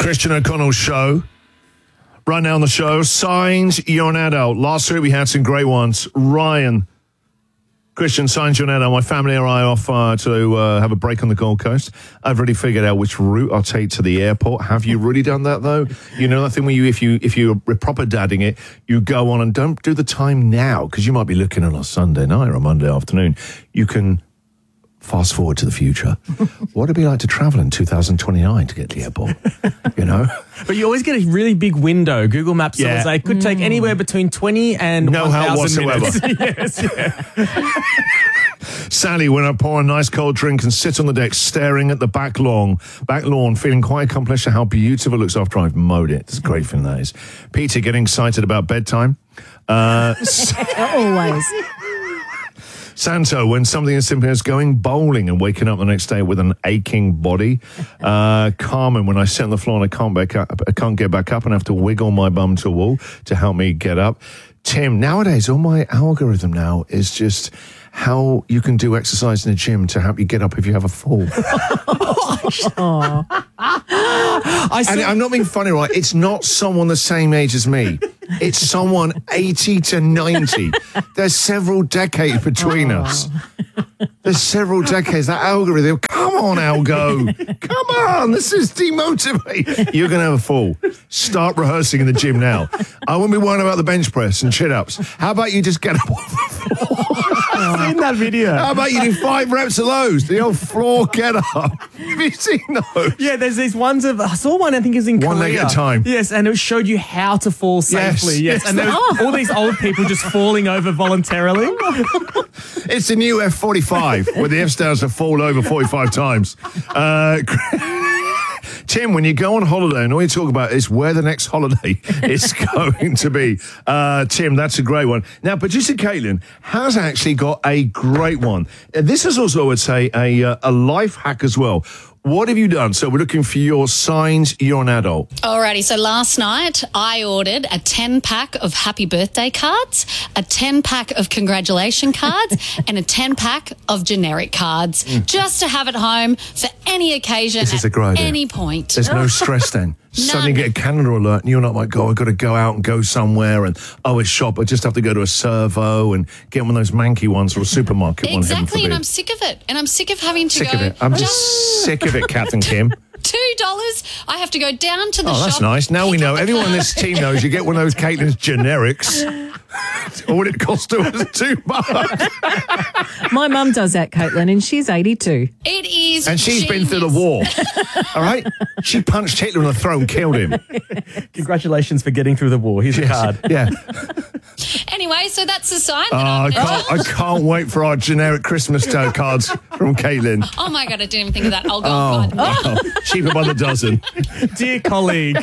Christian O'Connell Show. Right now on the show, Signs You're an Adult. Last week we had some great ones. Ryan, Christian, Signs You're an Adult. My family and I are off to have a break on the Gold Coast. I've already figured out which route I'll take to the airport. Have you really done that, though? You know that thing where if you're proper dadding it, you go on and don't do the time now, because you might be looking on a Sunday night or a Monday afternoon. You can fast forward to the future. What would it be like to travel in 2029 to get to the airport? You know? But you always get a really big window. Google Maps says it could take anywhere between 20 and no 1,000 help whatsoever. minutes. Yes, Sally, when I pour a nice cold drink and sit on the deck staring at the back lawn, feeling quite accomplished at how beautiful it looks after I've mowed it. It's a great feeling, that is. Peter, getting excited about bedtime. Always. Santo, when something as simple as going bowling and waking up the next day with an aching body. Carmen, when I sit on the floor and I can't get back up and have to wiggle my bum to a wall to help me get up. Tim, nowadays, all my algorithm now is just how you can do exercise in the gym to help you get up if you have a fall. I'm not being funny, right? It's not someone the same age as me. It's someone 80 to 90. There's several decades between us. There's several decades. That algorithm, come on, Algo. Come on, this is demotivating. You're going to have a fall. Start rehearsing in the gym now. I won't be worrying about the bench press and chin-ups. How about you just get up off the floor? I've seen that video. How about you do 5 reps of those? The old floor get up. Have you seen those? Yeah, there's these ones of, I saw one, I think it was in Korea. One leg at a time. Yes, and it showed you how to fall safely. Yes. And there was all these old people just falling over voluntarily. It's the new F45, where the F stands to fall over 45 times. Tim, when you go on holiday and all you talk about is where the next holiday is going to be. Tim, that's a great one. Now, producer Caitlin has actually got a great one. This is also, I would say, a life hack as well. What have you done? So we're looking for your signs you're an adult. Alrighty, so last night I ordered a 10-pack of happy birthday cards, a 10-pack of congratulation cards, and a 10-pack of generic cards, just to have at home for any occasion at any point. There's no stress then. Suddenly get a calendar alert and you're not like, I've got to go out and go somewhere and, it's shop. I just have to go to a servo and get one of those manky ones or a supermarket one. Exactly, and I'm sick of it. And I'm sick of having to go. I'm just sick of it, Kath and Kim. $2. I have to go down to the shop. Oh, that's nice. Now we know. Everyone in this team knows you get one of those Caitlin's generics. All it cost her was $2. My mum does that, Caitlin, and she's 82. It is And she's been through the war. All right? She punched Hitler in the throat and killed him. Congratulations for getting through the war. Here's your card. Yeah. Anyway, so that's the sign that I can't wait for our generic Christmas cards from Caitlin. Oh my God, I didn't even think of that. I'll go and find them. Cheaper by the dozen. Dear colleague.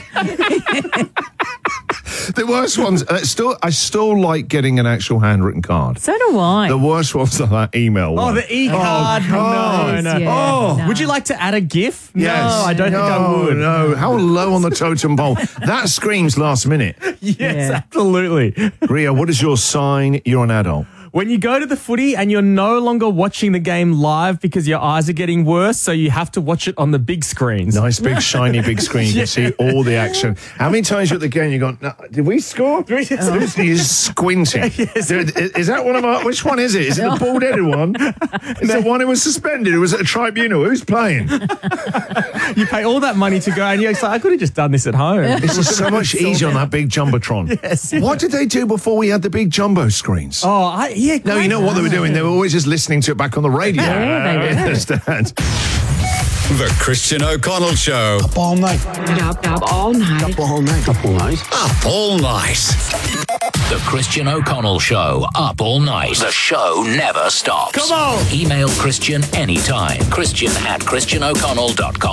The worst ones, I still like getting an actual handwritten card. So do I. The worst ones are that email one. Oh, the e-card. Oh, no. Yeah, Would you like to add a GIF? Yes. No, I don't think I would. No, how low on the totem pole. That screams last minute. Yes, absolutely. Ria, what is your sign you're an adult? When you go to the footy and you're no longer watching the game live because your eyes are getting worse, so you have to watch it on the big screens. Nice, big, shiny, big screen. You can see all the action. How many times you're at the game you've gone, did we score? You're squinting. Yes. Is that one of our, which one is it? Is it the bald-headed one? Is it one who was suspended? Or was it a tribunal? Who's playing? You pay all that money to go and you're like, I could have just done this at home. This is so much easier on that big Jumbotron. Yes. What did they do before we had the big jumbo screens? No, you know what they were doing? They were always just listening to it back on the radio. Yeah, they were. Understand? The Christian O'Connell Show. Up all night. Up all night. Up all night. Up all night. Up all night. The Christian O'Connell Show. Up all night. The show never stops. Come on. Email Christian anytime. Christian@christianoconnell.com.